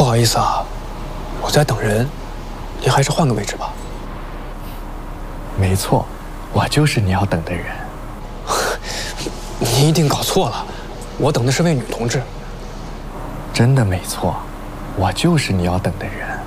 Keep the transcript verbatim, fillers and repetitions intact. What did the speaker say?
好意思啊，我在等人，您还是换个位置吧。 没错，我就是你要等的人。 您一定搞错了，我等的是位女同志。 真的没错，我就是你要等的人。